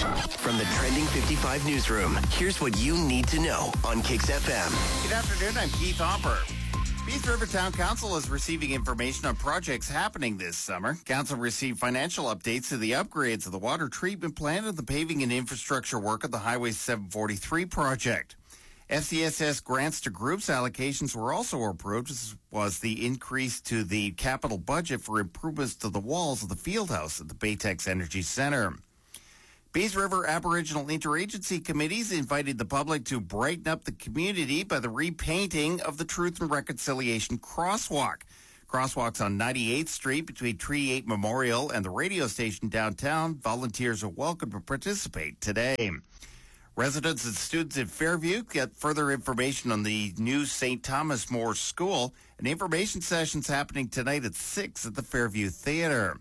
From the Trending 55 newsroom, here's what you need to know on Kicks FM. Good afternoon, I'm Keith Hopper. Peace River Town Council is receiving information on projects happening this summer. Council received financial updates to the upgrades of the water treatment plant and the paving and infrastructure work of the Highway 743 project. FCSS grants to groups allocations were also approved, as was the increase to the capital budget for improvements to the walls of the field house at the Baytex Energy Center. Peace River Aboriginal Interagency Committees invited the public to brighten up the community by the repainting of the Truth and Reconciliation Crosswalk. Crosswalks on 98th Street between Treaty 8 Memorial and the radio station downtown. Volunteers are welcome to participate today. Residents and students in Fairview get further information on the new St. Thomas More School. An information session's happening tonight at 6 at the Fairview Theatre.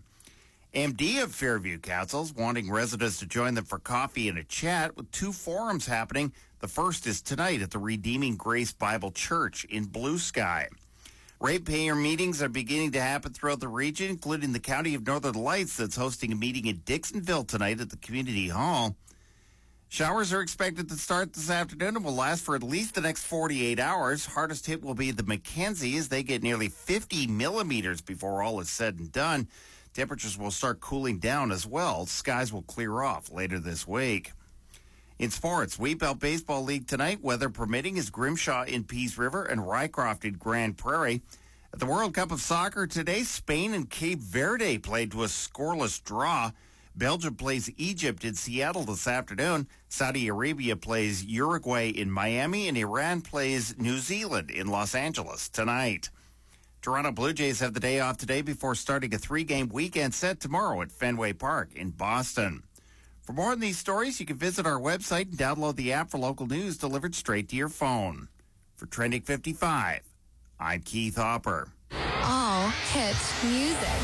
MD of Fairview Council's wanting residents to join them for coffee and a chat with two forums happening. The first is tonight at the Redeeming Grace Bible Church in Blue Sky. Ratepayer meetings are beginning to happen throughout the region, including the County of Northern Lights that's hosting a meeting in Dixonville tonight at the Community Hall. Showers are expected to start this afternoon and will last for at least the next 48 hours. Hardest hit will be the Mackenzie as they get nearly 50 millimeters before all is said and done. Temperatures will start cooling down as well. Skies will clear off later this week. In sports, Wheatbelt Baseball League tonight, weather permitting, is Grimshaw in Peace River and Rycroft in Grand Prairie. At the World Cup of Soccer today, Spain and Cape Verde played to a scoreless draw. Belgium plays Egypt in Seattle this afternoon. Saudi Arabia plays Uruguay in Miami, and Iran plays New Zealand in Los Angeles tonight. Toronto Blue Jays have the day off today before starting a 3-game weekend set tomorrow at Fenway Park in Boston. For more on these stories, you can visit our website and download the app for local news delivered straight to your phone. For Trending 55, I'm Keith Hopper. All hit music.